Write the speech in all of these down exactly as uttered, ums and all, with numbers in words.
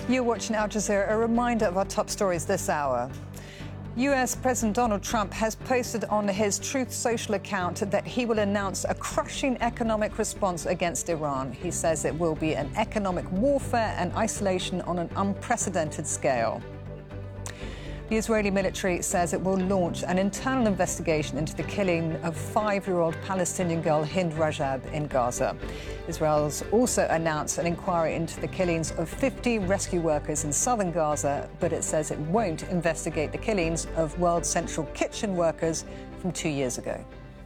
You're watching Al Jazeera. A reminder of our top stories this hour. U S President Donald Trump has posted on his Truth Social account that he will announce a crushing economic response against Iran. He says it will be an economic warfare and isolation on an unprecedented scale. The Israeli military says it will launch an internal investigation into the killing of five-year-old Palestinian girl Hind Rajab in Gaza. Israel's also announced an inquiry into the killings of fifty rescue workers in southern Gaza, but it says it won't investigate the killings of World Central Kitchen workers from two years ago.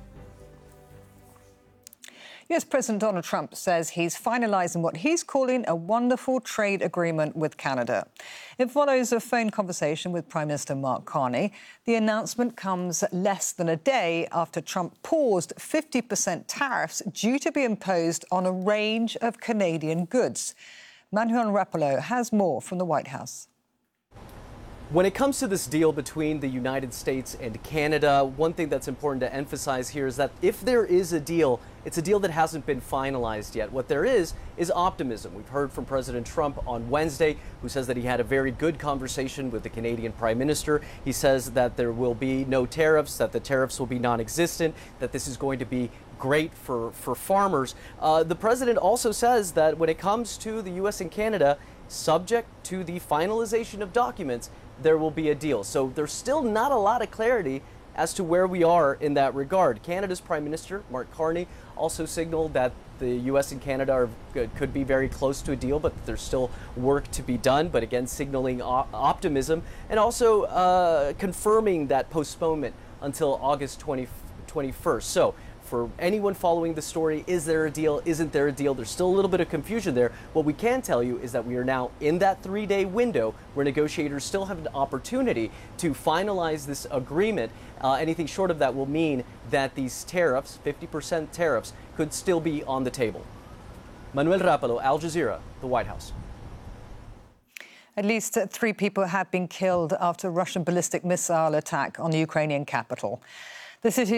U S President Donald Trump says he's finalising what he's calling a wonderful trade agreement with Canada. It follows a phone conversation with Prime Minister Mark Carney. The announcement comes less than a day after Trump paused fifty percent tariffs due to be imposed on a range of Canadian goods. Manuel Rapallo has more from the White House. When it comes to this deal between the United States and Canada, one thing that's important to emphasize here is that if there is a deal, it's a deal that hasn't been finalized yet. What there is is optimism. We've heard from President Trump on Wednesday, who says that he had a very good conversation with the Canadian Prime Minister. He says that there will be no tariffs, that the tariffs will be non-existent, that this is going to be great for, for farmers. Uh, the president also says that when it comes to the U S and Canada, subject to the finalization of documents, there will be a deal. So there's still not a lot of clarity as to where we are in that regard. Canada's Prime Minister, Mark Carney, also signaled that the U S and Canada are, could be very close to a deal, but there's still work to be done. But again, signaling op optimism and also uh, confirming that postponement until August twenty-first. So for anyone following the story, is there a deal? Isn't there a deal? There's still a little bit of confusion there. What we can tell you is that we are now in that three-day window where negotiators still have an opportunity to finalize this agreement. Uh, anything short of that will mean that these tariffs, fifty percent tariffs, could still be on the table. Manuel Rapallo, Al Jazeera, the White House. At least three people have been killed after a Russian ballistic missile attack on the Ukrainian capital. The city